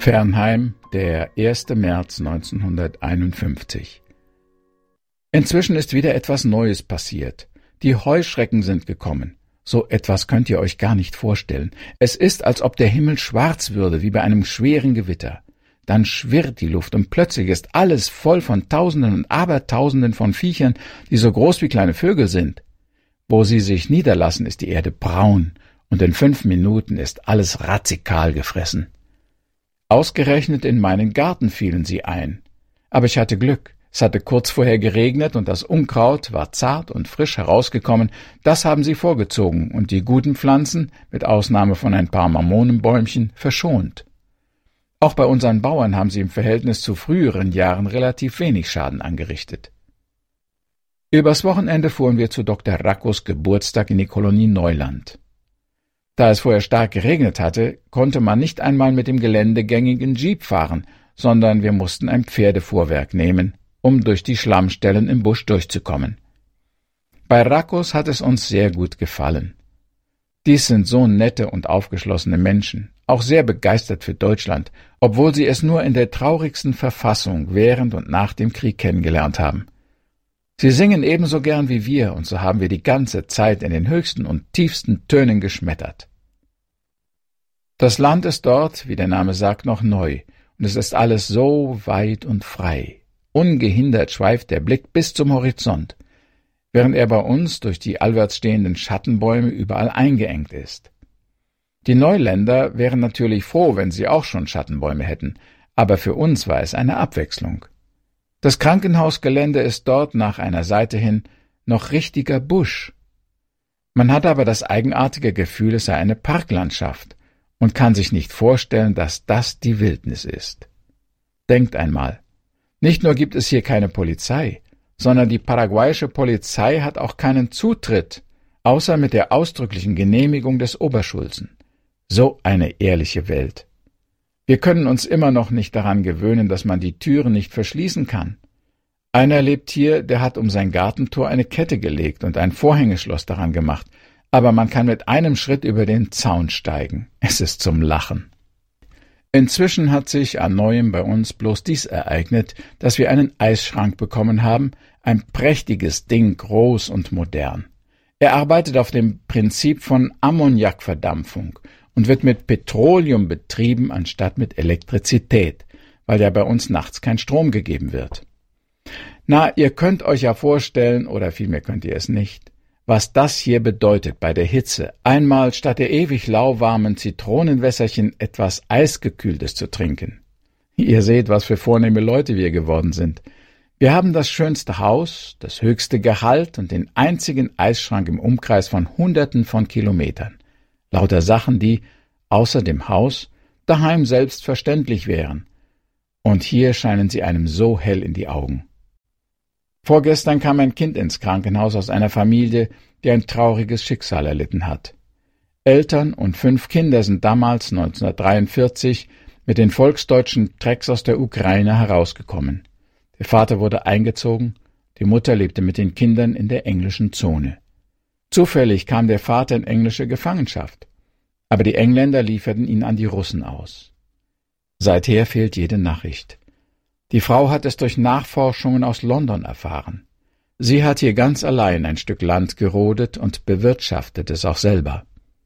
Fernheim, der 1. März 1951. Inzwischen ist wieder etwas Neues passiert. Die Heuschrecken sind gekommen. So etwas könnt ihr euch gar nicht vorstellen. Es ist, als ob der Himmel schwarz würde, wie bei einem schweren Gewitter. Dann schwirrt die Luft und plötzlich ist alles voll von Tausenden und Abertausenden von Viechern, die so groß wie kleine Vögel sind. Wo sie sich niederlassen, ist die Erde braun und in 5 Minuten ist alles radikal gefressen. Ausgerechnet in meinen Garten fielen sie ein. Aber ich hatte Glück. Es hatte kurz vorher geregnet und das Unkraut war zart und frisch herausgekommen. Das haben sie vorgezogen und die guten Pflanzen, mit Ausnahme von ein paar Mamonenbäumchen, verschont. Auch bei unseren Bauern haben sie im Verhältnis zu früheren Jahren relativ wenig Schaden angerichtet. Übers Wochenende fuhren wir zu Dr. Rackos Geburtstag in die Kolonie Neuland. Da es vorher stark geregnet hatte, konnte man nicht einmal mit dem geländegängigen Jeep fahren, sondern wir mussten ein Pferdefuhrwerk nehmen, um durch die Schlammstellen im Busch durchzukommen. Bei Rackos hat es uns sehr gut gefallen. Dies sind so nette und aufgeschlossene Menschen, auch sehr begeistert für Deutschland, obwohl sie es nur in der traurigsten Verfassung während und nach dem Krieg kennengelernt haben. Sie singen ebenso gern wie wir, und so haben wir die ganze Zeit in den höchsten und tiefsten Tönen geschmettert. Das Land ist dort, wie der Name sagt, noch neu, und es ist alles so weit und frei. Ungehindert schweift der Blick bis zum Horizont, während er bei uns durch die allwärts stehenden Schattenbäume überall eingeengt ist. Die Neuländer wären natürlich froh, wenn sie auch schon Schattenbäume hätten, aber für uns war es eine Abwechslung. Das Krankenhausgelände ist dort nach einer Seite hin noch richtiger Busch. Man hat aber das eigenartige Gefühl, es sei eine Parklandschaft und kann sich nicht vorstellen, dass das die Wildnis ist. Denkt einmal, nicht nur gibt es hier keine Polizei, sondern die paraguayische Polizei hat auch keinen Zutritt, außer mit der ausdrücklichen Genehmigung des Oberschulzen. So eine ehrliche Welt. Wir können uns immer noch nicht daran gewöhnen, dass man die Türen nicht verschließen kann. Einer lebt hier, der hat um sein Gartentor eine Kette gelegt und ein Vorhängeschloss daran gemacht, aber man kann mit einem Schritt über den Zaun steigen. Es ist zum Lachen. Inzwischen hat sich an Neuem bei uns bloß dies ereignet, dass wir einen Eisschrank bekommen haben, ein prächtiges Ding, groß und modern. Er arbeitet auf dem Prinzip von Ammoniakverdampfung und wird mit Petroleum betrieben anstatt mit Elektrizität, weil ja bei uns nachts kein Strom gegeben wird. Na, ihr könnt euch ja vorstellen, oder vielmehr könnt ihr es nicht, was das hier bedeutet bei der Hitze, einmal statt der ewig lauwarmen Zitronenwässerchen etwas Eisgekühltes zu trinken. Ihr seht, was für vornehme Leute wir geworden sind. Wir haben das schönste Haus, das höchste Gehalt und den einzigen Eisschrank im Umkreis von Hunderten von Kilometern. Lauter Sachen, die, außer dem Haus, daheim selbstverständlich wären. Und hier scheinen sie einem so hell in die Augen. Vorgestern kam ein Kind ins Krankenhaus aus einer Familie, die ein trauriges Schicksal erlitten hat. Eltern und 5 Kinder sind damals 1943 mit den volksdeutschen Trecks aus der Ukraine herausgekommen. Der Vater wurde eingezogen, die Mutter lebte mit den Kindern in der englischen Zone. Zufällig kam der Vater in englische Gefangenschaft, aber die Engländer lieferten ihn an die Russen aus. Seither fehlt jede Nachricht. Die Frau hat es durch Nachforschungen aus London erfahren. Sie hat hier ganz allein ein Stück Land gerodet und bewirtschaftet es auch selber.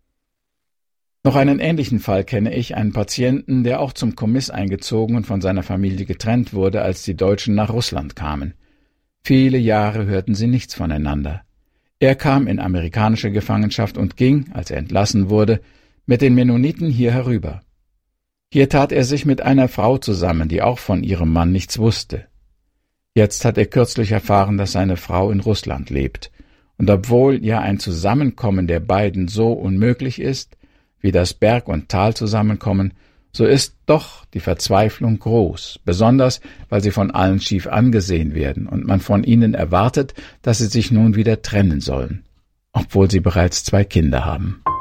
Noch einen ähnlichen Fall kenne ich, einen Patienten, der auch zum Kommiss eingezogen und von seiner Familie getrennt wurde, als die Deutschen nach Russland kamen. Viele Jahre hörten sie nichts voneinander. Er kam in amerikanische Gefangenschaft und ging, als er entlassen wurde, mit den Mennoniten hier herüber. Hier tat er sich mit einer Frau zusammen, die auch von ihrem Mann nichts wusste. Jetzt hat er kürzlich erfahren, dass seine Frau in Russland lebt, und obwohl ja ein Zusammenkommen der beiden so unmöglich ist, wie das Berg und Tal zusammenkommen, so ist doch die Verzweiflung groß, besonders weil sie von allen schief angesehen werden und man von ihnen erwartet, dass sie sich nun wieder trennen sollen, obwohl sie bereits 2 Kinder haben.